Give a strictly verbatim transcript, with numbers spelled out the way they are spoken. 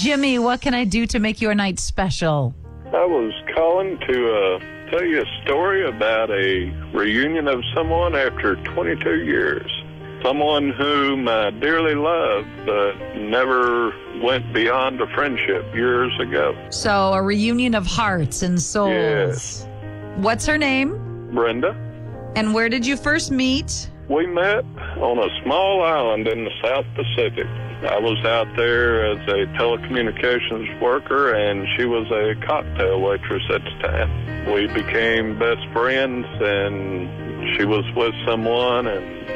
Jimmy, what can I do to make your night special? I was calling to uh, tell you a story about a reunion of someone after twenty-two years. Someone whom I dearly loved, but never went beyond a friendship years ago. So, a reunion of hearts and souls. Yes. What's her name? Brenda. And where did you first meet? We met on a small island in the South Pacific. I was out there as a telecommunications worker, and she was a cocktail waitress at the time. We became best friends, and she was with someone, and